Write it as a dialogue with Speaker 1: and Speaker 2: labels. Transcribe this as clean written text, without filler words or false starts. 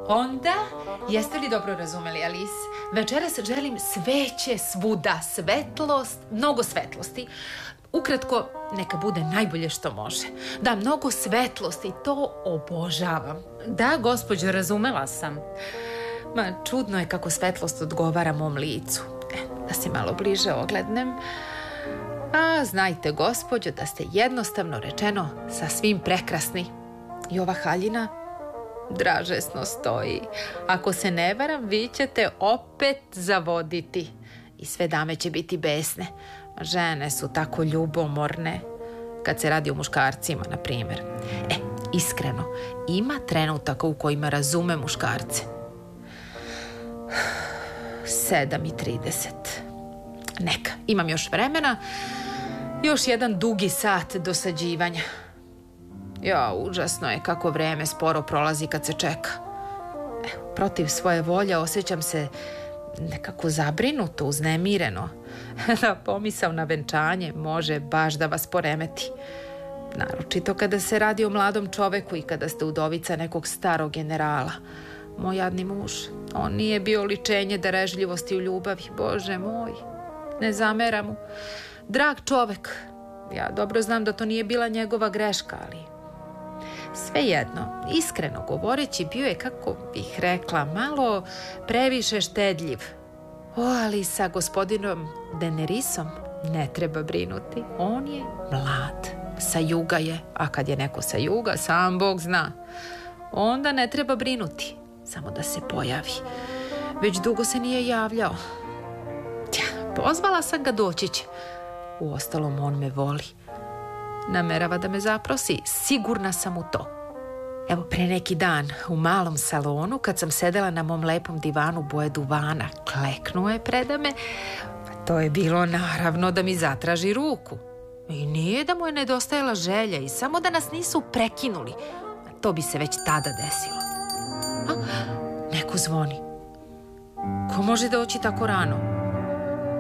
Speaker 1: Onda, jeste li dobro razumeli, Alice? Večeras želim sveće svuda, svetlost, mnogo svetlosti. Ukratko, neka bude najbolje što može. Da, mnogo svetlosti, to obožavam.
Speaker 2: Da, gospođo, razumela sam.
Speaker 1: Ma, čudno je kako svetlost odgovara mom licu. Da se malo bliže oglednem. A, znajte, gospođo, da ste jednostavno rečeno sa svim prekrasni. I ova haljina dražesno stoji. Ako se ne varam, vi ćete opet zavoditi. I sve dame će biti besne. Žene su tako ljubomorne. Kad se radi o muškarcima, na primjer. Iskreno, ima trenutaka u kojima razume muškarce. 7:30. Neka, imam još vremena. Još jedan dugi sat dosađivanja. Ja, užasno je kako vreme sporo prolazi kad se čeka. Protiv svoje volje osjećam se nekako zabrinuto, uznemireno. Pomisao na venčanje može baš da vas poremeti. Naročito kada se radi o mladom čoveku i kada ste udovica nekog starog generala. Moj jadni muž, on nije bio oličenje darežljivosti u ljubavi. Bože moj, ne zameram mu. Drag čovek, ja dobro znam da to nije bila njegova greška, ali svejedno, iskreno govoreći, bio je, kako bih rekla, malo previše štedljiv. Ali sa gospodinom Denerisom ne treba brinuti. On je mlad, sa juga je, a kad je neko sa juga, sam Bog zna. Onda ne treba brinuti, samo da se pojavi. Već dugo se nije javljao. Pozvala sam ga, doći će. Uostalom, on me voli. Namerava da me zaprosi, sigurna sam u to. Evo, pre neki dan u malom salonu, kad sam sedela na mom lepom divanu boje duvana, kleknuo je predame. To je bilo naravno da mi zatraži ruku. I nije da mu je nedostajala želja, i samo da nas nisu prekinuli. To bi se već tada desilo. Neko zvoni. Ko može doći tako rano?